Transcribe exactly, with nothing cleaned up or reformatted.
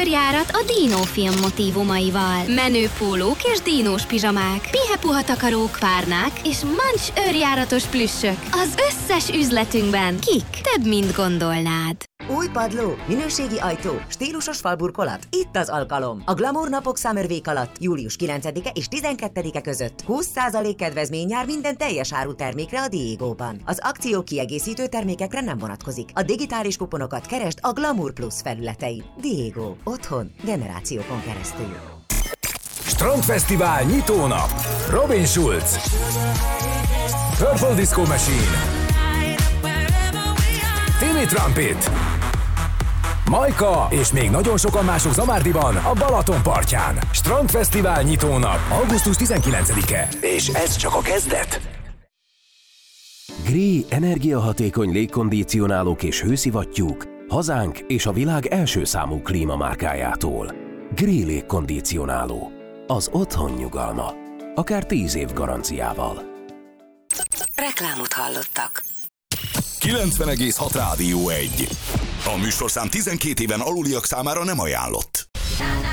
körjárat a dínófilm motívumaival. Menő pólók és dínós pizsamák, pihepuha takarók, párnák és mancs őrjáratos plüssök. Az összes üzletünkben. Kik? Több, mint gondolnád. Új padló, minőségi ajtó, stílusos falburkolat. Itt az alkalom. A Glamour napok Summer Week alatt július kilencedike és tizenkettedike között húsz százalék kedvezmény jár minden teljes áru termékre a Diegóban. Az akció kiegészítő termékekre nem vonatkozik. A digitális kuponokat keresd a Glamour Plus felületein. Diego. Otthon generációkon keresztül. Strandfesztivál nyitónap. Robin Schulz, Purple Disco Machine, Timmy Trumpet, Majka és még nagyon sokan mások Zamárdiban, a Balaton partján. Strandfesztivál nyitónap, augusztus tizenkilencedike. És ez csak a kezdet. Gree energiahatékony légkondicionálók és hőszivattyúk hazánk és a világ első számú klímamárkájától. Gree légkondicionáló. Az otthon nyugalma. Akár tíz év garanciával. Reklámot hallottak. kilencven egész hat Rádió egy. A műsorszám tizenkét éven aluliak számára nem ajánlott.